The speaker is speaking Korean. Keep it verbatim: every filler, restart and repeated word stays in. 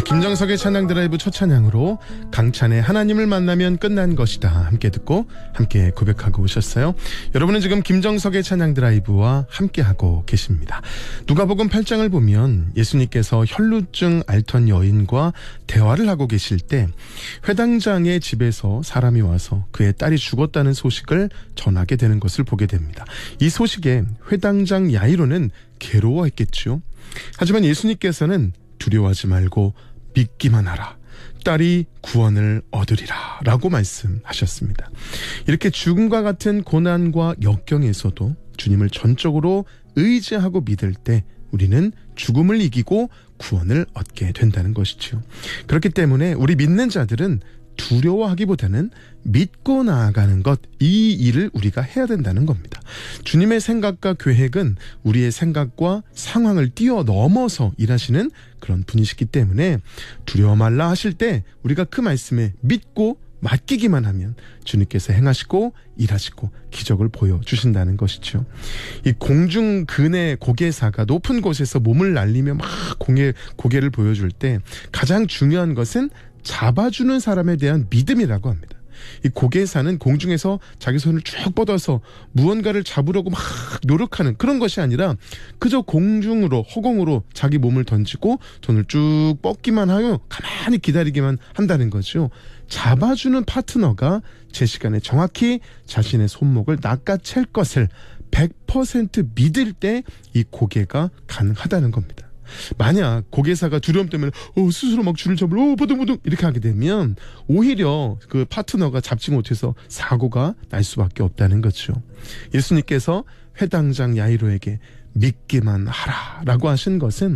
김정석의 찬양 드라이브 첫 찬양으로 강찬의 하나님을 만나면 끝난 것이다 함께 듣고 함께 고백하고 오셨어요. 여러분은 지금 김정석의 찬양 드라이브와 함께하고 계십니다. 누가복음 팔 장을 보면 예수님께서 혈루증 앓던 여인과 대화를 하고 계실 때 회당장의 집에서 사람이 와서 그의 딸이 죽었다는 소식을 전하게 되는 것을 보게 됩니다. 이 소식에 회당장 야이로는 괴로워했겠죠. 하지만 예수님께서는 두려워하지 말고 믿기만 하라. 딸이 구원을 얻으리라 라고 말씀하셨습니다. 이렇게 죽음과 같은 고난과 역경에서도 주님을 전적으로 의지하고 믿을 때 우리는 죽음을 이기고 구원을 얻게 된다는 것이죠. 그렇기 때문에 우리 믿는 자들은 두려워하기보다는 믿고 나아가는 것, 이 일을 우리가 해야 된다는 겁니다. 주님의 생각과 계획은 우리의 생각과 상황을 뛰어넘어서 일하시는 그런 분이시기 때문에 두려워 말라 하실 때 우리가 그 말씀에 믿고 맡기기만 하면 주님께서 행하시고 일하시고 기적을 보여주신다는 것이죠. 이 공중근의 고개사가 높은 곳에서 몸을 날리며 막 공에, 고개를 보여줄 때 가장 중요한 것은 잡아주는 사람에 대한 믿음이라고 합니다. 이 고개사는 공중에서 자기 손을 쭉 뻗어서 무언가를 잡으려고 막 노력하는 그런 것이 아니라 그저 공중으로 허공으로 자기 몸을 던지고 손을 쭉 뻗기만 하여 가만히 기다리기만 한다는 거죠. 잡아주는 파트너가 제 시간에 정확히 자신의 손목을 낚아챌 것을 백 퍼센트 믿을 때 이 고개가 가능하다는 겁니다. 만약 고개사가 두려움 때문에 어, 스스로 막 줄을 잡으려 어, 버둥버둥 이렇게 하게 되면 오히려 그 파트너가 잡지 못해서 사고가 날 수밖에 없다는 거죠. 예수님께서 회당장 야이로에게 믿기만 하라 라고 하신 것은